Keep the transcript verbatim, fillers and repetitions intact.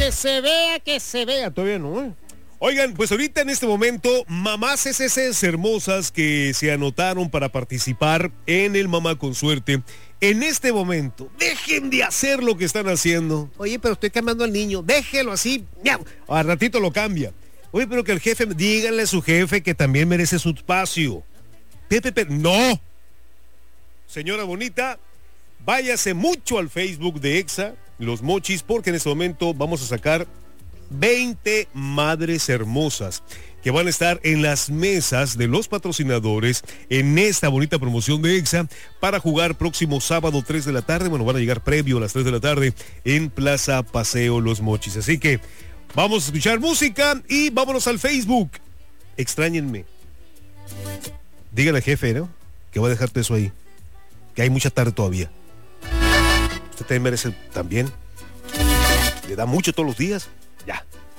que se vea, que se vea. Todavía no, ¿eh? Oigan, pues ahorita en este momento, mamás S S hermosas que se anotaron para participar en el Mamá con Suerte, en este momento, dejen de hacer lo que están haciendo. Oye, pero estoy cambiando al niño, déjelo así. Al ratito lo cambia. Oye, pero que el jefe, díganle a su jefe que también merece su espacio. Pepe, Pepe, no. Señora bonita, váyase mucho al Facebook de Exa, Los Mochis, porque en este momento vamos a sacar veinte madres hermosas que van a estar en las mesas de los patrocinadores en esta bonita promoción de Exa para jugar próximo sábado tres de la tarde. Bueno, van a llegar previo a las tres de la tarde en Plaza Paseo Los Mochis. Así que vamos a escuchar música y vámonos al Facebook. Extrañenme. Dígale al jefe, ¿no? Que va a dejarte eso ahí. Que hay mucha tarde todavía. Usted también merece también. Le da mucho todos los días.